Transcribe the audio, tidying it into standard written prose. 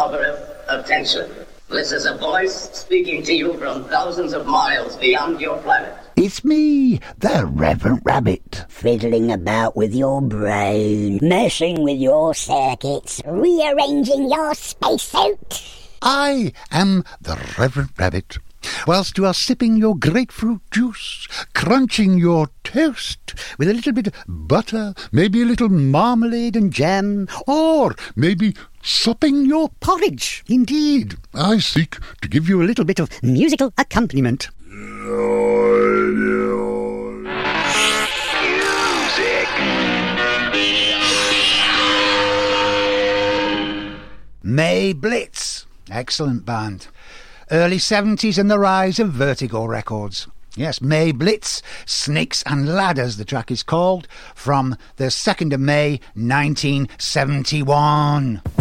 Nazareth, attention. This is a voice speaking to you from thousands of miles beyond your planet. It's me, the Reverend Rabbit. Fiddling about with your brain, messing with your circuits, rearranging your spacesuit. I am the Reverend Rabbit. Whilst you are sipping your grapefruit juice, crunching your toast with a little bit of butter, maybe a little marmalade and jam, or maybe supping your porridge. Indeed, I seek to give you a little bit of musical accompaniment. May Blitz. Excellent band. Early 70s and the rise of Vertigo Records. Yes, May Blitz, Snakes and Ladders, the track is called, from the 2nd of May 1971.